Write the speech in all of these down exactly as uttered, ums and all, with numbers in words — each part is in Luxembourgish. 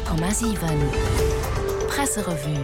Komma sieben Presserevue.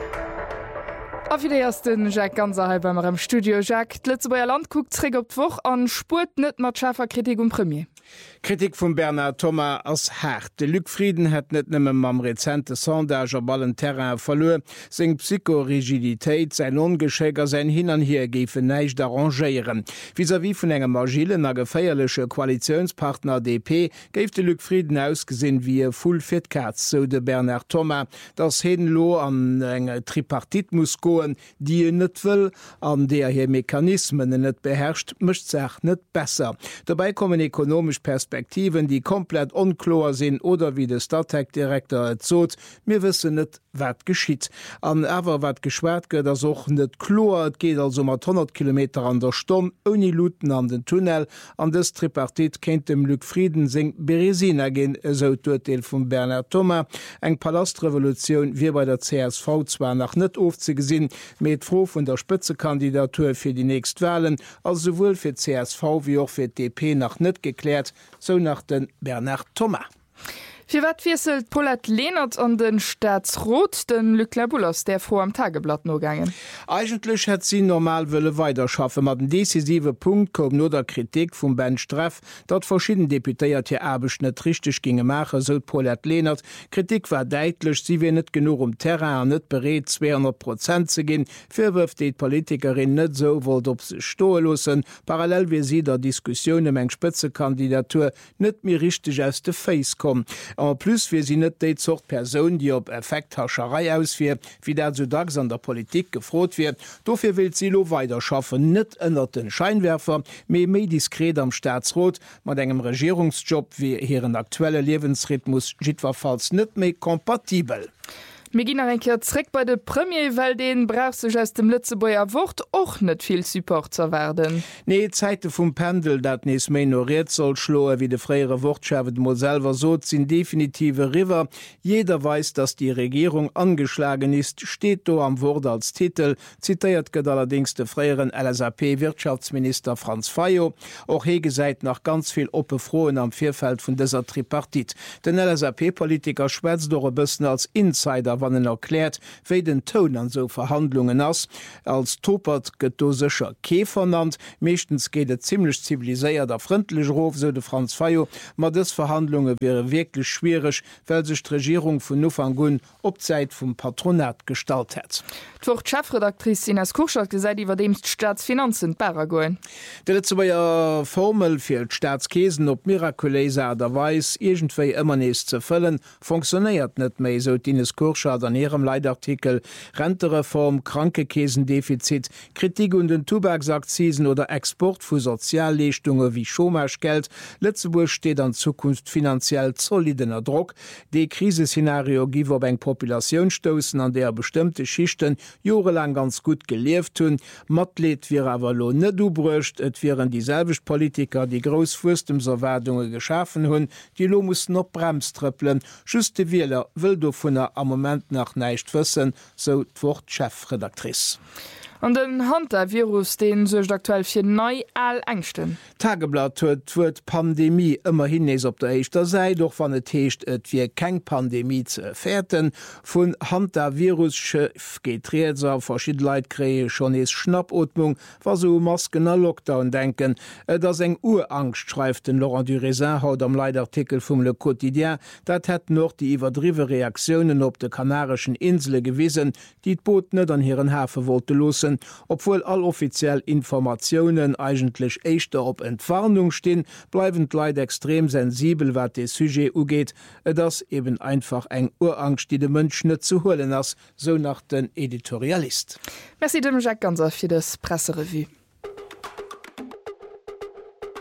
Auf wie ersten Jack ganzer beim am Studio Jack letze beier Land guckt träg op woch an Spurt net mat Schafferkritik um Premier. Kritik vum Bernard Thomas ass hart. De Lückfrieden het net nëmme mam rezente Sondage op allen Terrain verloe, seg Psychorigiditéit se ongeschéger se hin an hier géfe neiich arrangeieren. Vis wie vun engem agilen a geféierlesche Koalitionspartner D P géif de Lückfrieden ausgesinn wie e Full Fitkatz, so de Bernard Thomas, dats heden lo an enge Tripartit muss goen, die en net wëll, an der hier Mechanismen net beherrscht, mëcht sech net besser. Dabei kommen ekonomisch Perspektiven, die komplett unklar sind oder wie der Stadtteildirektor erzot, mir wissen nicht, was geschieht. An aber was geschwert geht, das auch nicht klar. Es geht also mit hundert Kilometer an der Stunde, ohne Luten an den Tunnel. An das Tripartit kennt dem Lückfrieden sing Beresina gehen, so Urteil von Bernard Thomas. Eine Palastrevolution wie bei der C S V zwar noch nicht aufzusehen, mit froh von der Spitzenkandidatur für die nächsten Wahlen, also sowohl für C S V wie auch für D P noch nicht geklärt, so nach den Bernard Thomas. Für wat wieselt Paulette Lehnert an den Staatsrot den Luc Labulos, der vor am Tageblatt no gangen? Eigentlich hat sie normal wëlle weiterschaffen, mat den decisive Punkt kom no der Kritik vum Ben Streff, dat verschieden Deputéiert hier abech net richtig ginge mache, so Paulette Lehnert. Kritik war deitlich, sie wie net genug um Terrain net bereet zweihundert Prozent ze gin, firwirft die Politikerin net so wollt op se stoelossen, parallel wie sie der Diskussion um eng Spitzekandidatur net mir richtig aus de Face kom. En plus wie sie net déit zocht Person, die op Effekthascherei ausfir, wie dat so dags an der Politik gefrot wird. Dofir will sie lo weiterschaffen, net ënner den Scheinwerfer, méi méi diskret am Staatsrot, mat engem Regierungsjob wie hireieren aktuelle Lebensrhythmus jitwerfalls net méi kompatibel. Meginnerkerzreck bei de Premier, weil den brauchst du aus dem Lützebauer Wort och net viel Support zu werden. Nee, Zeite vum Pendel, dat nees menoriert soll schloe, wie de freiere Wortschafft mo selber so, sind definitive River. Jeder weiß, dass die Regierung angeschlagen ist, steht do am Wort als Titel, zitiert get allerdings de freieren L S A P-Wirtschaftsminister Franz Fayo. Auch hege seit nach ganz viel Oppefroen am Vierfeld vun dieser Tripartit. Den L S A P-Politiker schwätzt do bëssen als Insider, wann erklärt, wéi den Ton an so Verhandlungen ass. Als Topert gëtt do secher Käfer nannt. Mechtens geht et ziemlich ziviliséiert der freundlich Rof, so de Franz Fayo. Ma des Verhandlungen wäre wirklich schwierig, weil sich die Regierung vun Nufangun op Zeit vum Patronat gestalt hat. Chefredaktrice Ines Kurschat gesagt, iwwer dem Staatsfinanzen Paraguay. Der letzte beier Formel fir Staatskäsen op mirakuléiser derweis irgendwéi immer nees ze füllen, funktioniert net méi, so Ines Kurschat an ihrem Leitartikel Rentereform, Krankekäsendefizit, Kritik und den Tubaksakzisen oder Export vu Sozialleistungen wie Chômagegeld. Lützeburg steht an Zukunft finanziell solidener Druck. De Kriseszenario giwer op eng Population stoßen, an der bestimmte Schichten jorelang ganz gut gelieft hun. Matlet wie awer net du brucht, et wären dieselbeg Politiker, die Großfurstemserwerdungen geschaffen hun, die lo muss noch bremstrüppeln. Juste Wieler will du vun er am Moment nach neicht wëssen, so d'Wort Chefredaktrice. An den Hantavirus den sech aktuell fir neu all engchten. Tageblatt huet huet Pandemie ëmmer hinnees op der Eichter sei, doch wann et heescht et wie keng Pandemie ze fährten. Vun Hantavirus-Chef getreetser verschidleit kree schon ees Schnappotmung, war so Masken a Lockdown denken. Dats eng Urangst schreift den Laurent Durésin haut am Leitartikel vum Le Quotidien, dat het noch die iwwerdriwe Reaktionen op de Kanarischen Insele gewissen, die d'Boot net an hireieren Hafe wollte losen, obwohl all offiziell Informationen eigentlich echter op Entwarnung stehen, bleiben leid extrem sensibel, wat de Sujet ugeht, das eben einfach eng Urangst, die de Mënsch net zu holen ass, so nach den Editorialist. Merci dem Jacques Ganser für das Presserevue.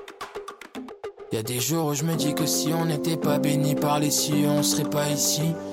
Il y a des jours où je me dis que si on n'était pas béni par les cieux, on serait pas ici.